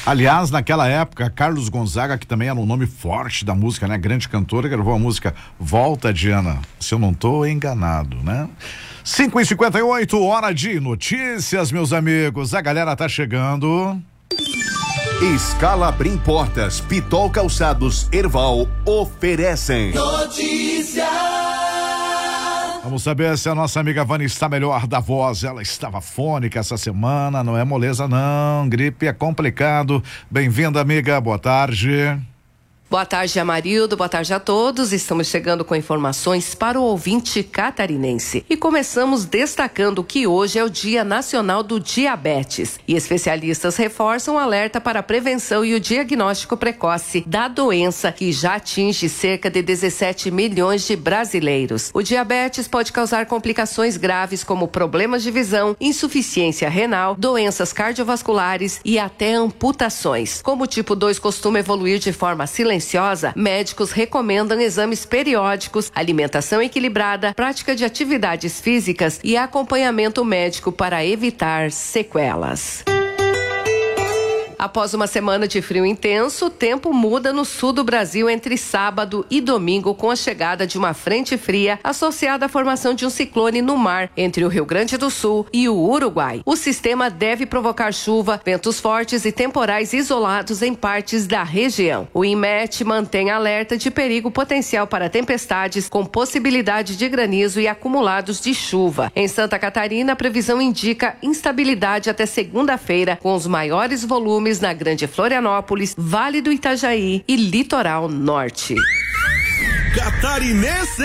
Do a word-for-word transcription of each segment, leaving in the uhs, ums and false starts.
Aliás, naquela época, Carlos Gonzaga, que também era um nome forte da música, né? Grande cantora, gravou a música Volta, Diana, se eu não tô enganado, né? cinco e cinquenta e oito, hora de notícias, meus amigos. A galera tá chegando. Scalabrin Portas, Pitol Calçados, Erval oferecem notícia. Vamos saber se a nossa amiga Vani está melhor da voz. Ela estava fônica essa semana, não é moleza não, gripe é complicado. Bem-vinda, amiga, boa tarde. Boa tarde, Amarildo. Boa tarde a todos. Estamos chegando com informações para o ouvinte catarinense. E começamos destacando que hoje é o Dia Nacional do Diabetes. E especialistas reforçam o alerta para a prevenção e o diagnóstico precoce da doença, que já atinge cerca de dezessete milhões de brasileiros. O diabetes pode causar complicações graves como problemas de visão, insuficiência renal, doenças cardiovasculares e até amputações. Como o tipo dois costuma evoluir de forma silenciosa, médicos recomendam exames periódicos, alimentação equilibrada, prática de atividades físicas e acompanhamento médico para evitar sequelas. Após uma semana de frio intenso, o tempo muda no sul do Brasil entre sábado e domingo com a chegada de uma frente fria associada à formação de um ciclone no mar entre o Rio Grande do Sul e o Uruguai. O sistema deve provocar chuva, ventos fortes e temporais isolados em partes da região. O INMET mantém alerta de perigo potencial para tempestades com possibilidade de granizo e acumulados de chuva. Em Santa Catarina, a previsão indica instabilidade até segunda-feira, com os maiores volumes na Grande Florianópolis, Vale do Itajaí e Litoral Norte. Catarinense.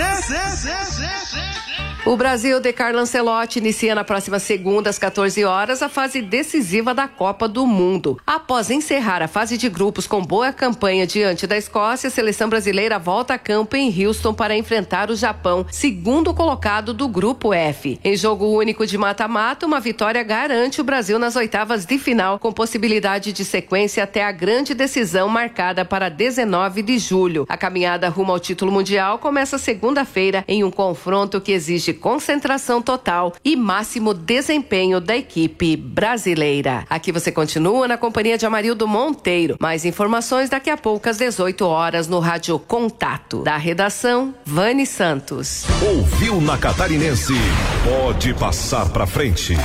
O Brasil de Carlo Ancelotti inicia na próxima segunda às quatorze horas a fase decisiva da Copa do Mundo. Após encerrar a fase de grupos com boa campanha diante da Escócia, a seleção brasileira volta a campo em Houston para enfrentar o Japão, segundo colocado do grupo F. Em jogo único de mata-mata, uma vitória garante o Brasil nas oitavas de final, com possibilidade de sequência até a grande decisão marcada para dezenove de julho. A caminhada rumo ao título mundial começa segunda-feira em um confronto que exige concentração total e máximo desempenho da equipe brasileira. Aqui você continua na companhia de Amarildo Monteiro. Mais informações daqui a pouco às dezoito horas no Rádio Contato. Da redação, Vani Santos. Ouviu na Catarinense? Pode passar pra frente.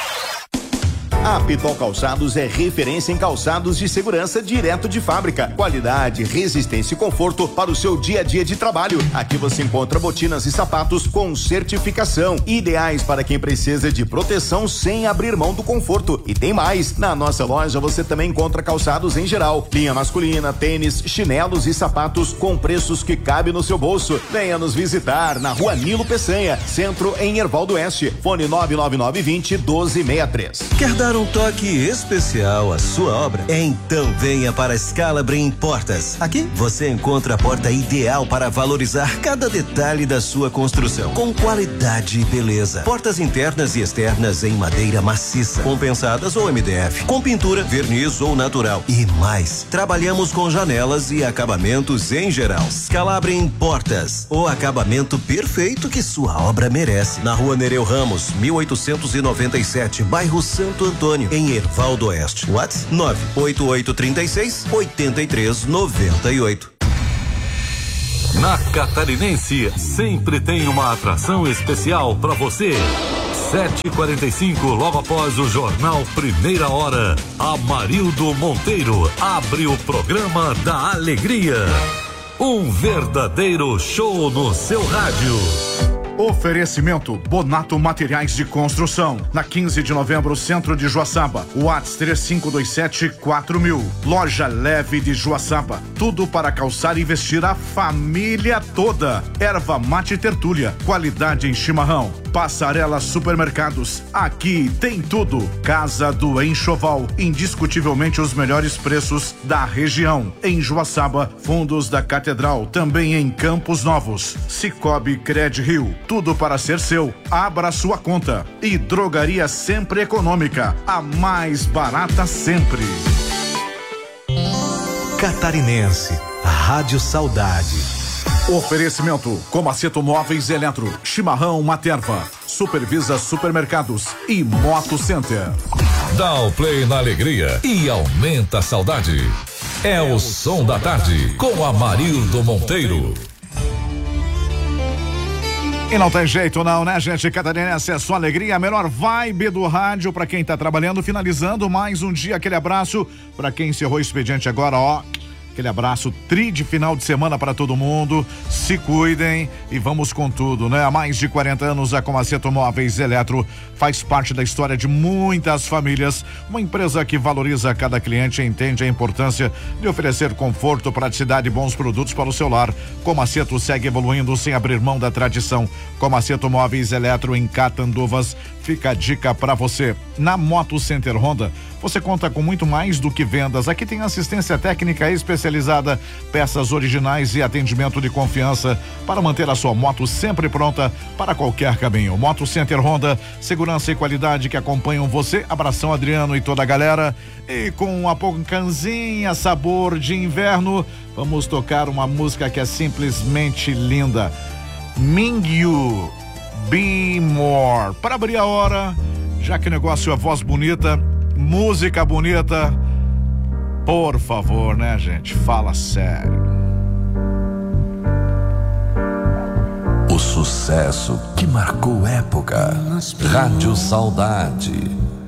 A Pitol Calçados é referência em calçados de segurança direto de fábrica. Qualidade, resistência e conforto para o seu dia a dia de trabalho. Aqui você encontra botinas e sapatos com certificação, ideais para quem precisa de proteção sem abrir mão do conforto. E tem mais, na nossa loja você também encontra calçados em geral, linha masculina, tênis, chinelos e sapatos com preços que cabem no seu bolso. Venha nos visitar na Rua Nilo Peçanha, centro em Erval do Oeste. Fone nove nove nove vinte, doze sessenta e três. Quer dar um toque especial à sua obra? Então venha para Scalabrin Portas. Aqui você encontra a porta ideal para valorizar cada detalhe da sua construção, com qualidade e beleza. Portas internas e externas em madeira maciça, compensadas ou M D F, com pintura, verniz ou natural e mais. Trabalhamos com janelas e acabamentos em geral. Scalabrin Portas, o acabamento perfeito que sua obra merece. Na Rua Nereu Ramos, mil oitocentos e noventa e sete, bairro Santo Antônio, em Erval do Oeste. WhatsApp nove oito oito três seis, oito três nove oito. Na Catarinense, sempre tem uma atração especial para você. sete e quarenta e cinco, logo após o jornal Primeira Hora, Amarildo Monteiro abre o programa da alegria. Um verdadeiro show no seu rádio. Oferecimento Bonato Materiais de Construção. Na quinze de novembro, centro de Joaçaba. WhatsApp três cinco dois sete quatro mil. Loja Leve de Joaçaba. Tudo para calçar e vestir a família toda. Erva Mate Tertúlia. Qualidade em chimarrão. Passarela Supermercados. Aqui tem tudo. Casa do Enxoval. Indiscutivelmente os melhores preços da região. Em Joaçaba, Fundos da Catedral. Também em Campos Novos. Cicobi Cred Rio. Tudo para ser seu. Abra sua conta. E Drogaria Sempre Econômica. A mais barata sempre. Catarinense. Rádio Saudade. Oferecimento Comaceto Móveis Eletro, Chimarrão Materva, Supervisa Supermercados e Moto Center. Dá o play na alegria e aumenta a saudade. É o Som da Tarde com Amarildo Monteiro. E não tem jeito não, né, gente? Catarinense é só alegria, a melhor vibe do rádio pra quem tá trabalhando, finalizando mais um dia, aquele abraço pra quem encerrou o expediente agora, ó. Aquele abraço tri de final de semana para todo mundo. Se cuidem e vamos com tudo, né? Há mais de quarenta anos a Comaceto Móveis Eletro faz parte da história de muitas famílias. Uma empresa que valoriza cada cliente e entende a importância de oferecer conforto, praticidade e bons produtos para o seu lar. Comaceto segue evoluindo sem abrir mão da tradição. Comaceto Móveis Eletro em Catanduvas. Fica a dica para você. Na Moto Center Honda, você conta com muito mais do que vendas. Aqui tem assistência técnica especializada, peças originais e atendimento de confiança para manter a sua moto sempre pronta para qualquer caminho. Moto Center Honda, segurança e qualidade que acompanham você. Abração, Adriano e toda a galera. E com a Pocanzinha sabor de inverno, vamos tocar uma música que é simplesmente linda. Mingyu, Be More. Para abrir a hora, já que o negócio é voz bonita, música bonita, por favor, né, gente? Fala sério. O sucesso que marcou época. Rádio Saudade.